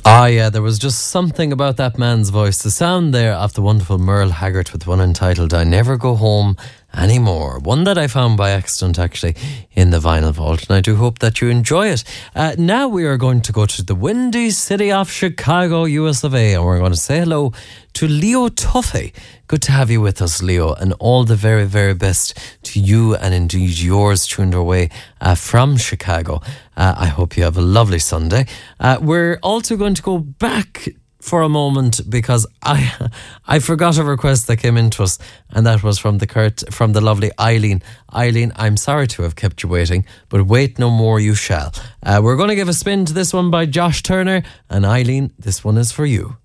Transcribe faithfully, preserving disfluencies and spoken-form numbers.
Ah, yeah, there was just something about that man's voice. The sound there of the wonderful Merle Haggard with one entitled I Never Go Home Anymore. One that I found by accident, actually, in the vinyl vault. And I do hope that you enjoy it. Uh, now we are going to go to the windy city of Chicago, U S of A. And we're going to say hello to Leo Tuffy. Good to have you with us, Leo. And all the very, very best to you and indeed yours tuned our way uh, from Chicago. Uh, I hope you have a lovely Sunday. Uh, we're also going to go back for a moment because I I forgot a request that came into us, and that was from the Kurt, from the lovely Eileen. Eileen, I'm sorry to have kept you waiting, but wait no more you shall. Uh, we're going to give a spin to this one by Josh Turner, and Eileen, this one is for you.